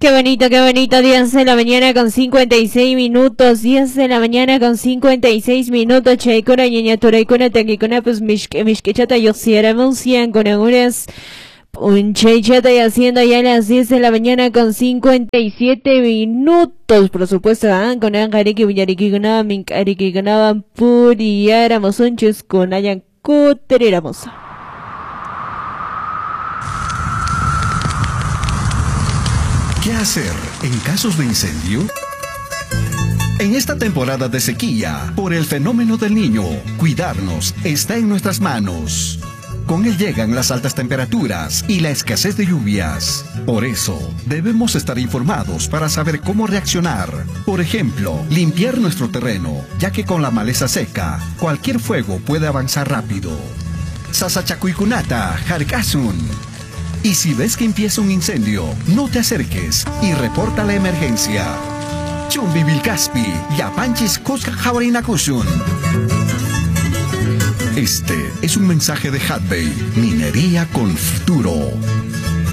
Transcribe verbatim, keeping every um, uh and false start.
Qué bonito, qué bonito, diez de la mañana con cincuenta y seis minutos, diez de la mañana con cincuenta y seis minutos, chaikuna, ñañatura, ikuna, taquicuna, pues mishquechata, yo si era muncian con algunas, un chaychata y haciendo ya las diez de la mañana con cincuenta y siete minutos, por supuesto, ¿ah? Con angariki, villariki, ganaba, mincariki, ganaban, puriáramos, unches, con ayan, cuteréramos. ¿Qué hacer en casos de incendio? En esta temporada de sequía, por el fenómeno del Niño, cuidarnos está en nuestras manos. Con él llegan las altas temperaturas y la escasez de lluvias. Por eso, debemos estar informados para saber cómo reaccionar. Por ejemplo, limpiar nuestro terreno, ya que con la maleza seca, cualquier fuego puede avanzar rápido. Sasachacuicunata, Jarkasun. Y si ves que empieza un incendio, no te acerques y reporta la emergencia. Chumbi Vilcaspi, Yapanchis Kuska Javarinakusun. Este es un mensaje de Hadbay, minería con futuro.